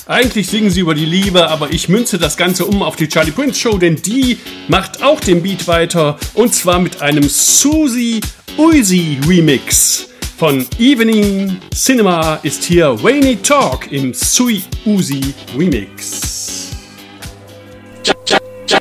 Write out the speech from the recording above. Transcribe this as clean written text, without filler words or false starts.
Eigentlich singen sie über die Liebe, aber ich münze das Ganze um auf die Charlie Prince Show, denn die macht auch den Beat weiter. Und zwar mit einem Susie Uzi Remix. Von Evening Cinema ist hier Wayne Talk im Sui Uzi Remix.